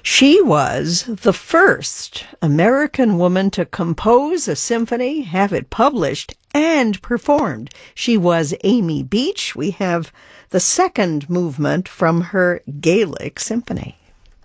She was the first American woman to compose a symphony, have it published, and performed. She was Amy Beach. We have the second movement from her Gaelic symphony.